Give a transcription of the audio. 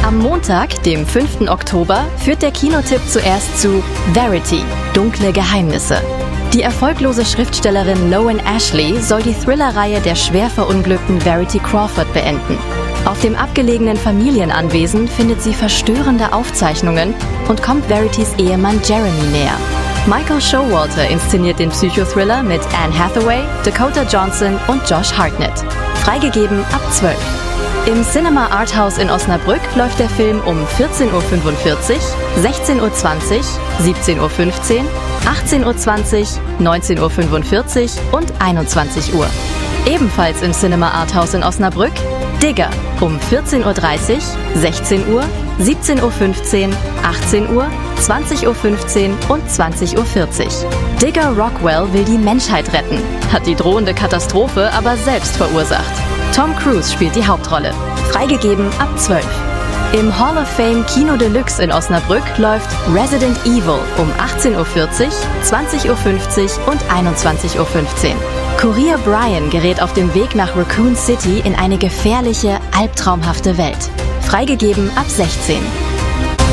Am Montag, dem 5. Oktober, führt der Kinotipp zuerst zu Verity – Dunkle Geheimnisse. Die erfolglose Schriftstellerin Lowen Ashley soll die Thrillerreihe der schwer verunglückten Verity Crawford beenden. Auf dem abgelegenen Familienanwesen findet sie verstörende Aufzeichnungen und kommt Veritys Ehemann Jeremy näher. Michael Showalter inszeniert den Psychothriller mit Anne Hathaway, Dakota Johnson und Josh Hartnett. Freigegeben ab 12. Im Cinema Arthouse in Osnabrück läuft der Film um 14.45 Uhr, 16.20 Uhr, 17.15 Uhr, 18.20 Uhr, 19.45 Uhr und 21 Uhr. Ebenfalls im Cinema Arthouse in Osnabrück Digger um 14.30 Uhr, 16 Uhr, 17.15 Uhr, 18 Uhr, 20.15 Uhr und 20.40 Uhr. Digger Rockwell will die Menschheit retten, hat die drohende Katastrophe aber selbst verursacht. Tom Cruise spielt die Hauptrolle. Freigegeben ab 12. Im Hall of Fame Kino Deluxe in Osnabrück läuft Resident Evil um 18.40 Uhr, 20.50 Uhr und 21.15 Uhr. Kurier Brian gerät auf dem Weg nach Raccoon City in eine gefährliche, albtraumhafte Welt. Freigegeben ab 16.